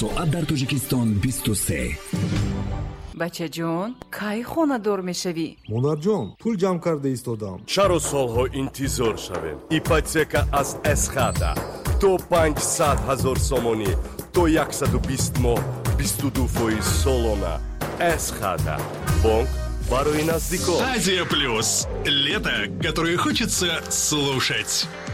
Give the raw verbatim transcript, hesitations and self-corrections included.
соат дар Тоҷикистон бисту се. бачаҷон, кай хонадор мешавӣ? монарҷон, пул ҷамъ карда истодам. чаро солҳо интизор шавем? ипотека аз эсхада то панҷсад ҳазор сомонӣ то яксаду бист моҳ бисту ду фоиз солона. Эсхада бонк барои наздикон. Азия Плюс. Лето, которое хочется слушать.